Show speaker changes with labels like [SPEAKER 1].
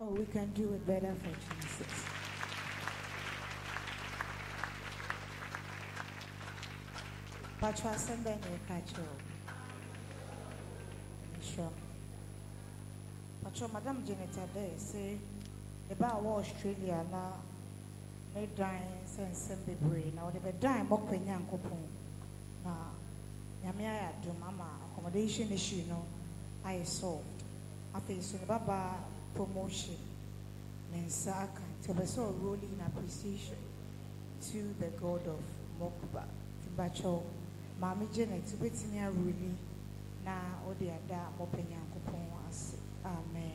[SPEAKER 1] Oh, we can do it better for Jesus. Patra send them a catch. Sure. Patra Madam Janet Ade say about Australia na they dying sense and brain. Now they be dying more than Yankopon. Na Yamia do mama accommodation issue no I solved. I face the Baba promotion. Nensaka to be so rolling appreciation to the God of Mokuba. Tibacho, Mami Janet, to be really na Odiada Mopenyan Kupon. Amen.